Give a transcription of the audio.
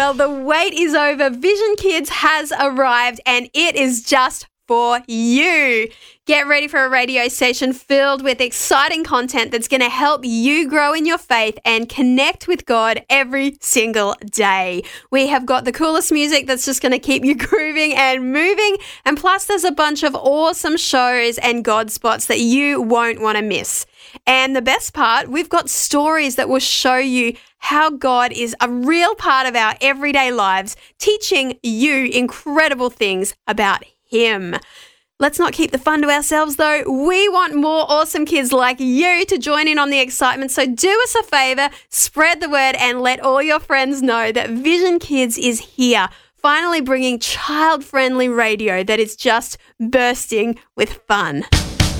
Well, the wait is over. Vision Kids has arrived and it is just for you. Get ready for a radio station filled with exciting content that's going to help you grow in your faith and connect with God every single day. We have got the coolest music that's just going to keep you grooving and moving. And plus, there's a bunch of awesome shows and God spots that you won't want to miss. And the best part, we've got stories that will show you how God is a real part of our everyday lives, teaching you incredible things about Him. Let's not keep the fun to ourselves, though. We want more awesome kids like you to join in on the excitement. So do us a favor, spread the word and let all your friends know that Vision Kids is here, finally bringing child-friendly radio that is just bursting with fun.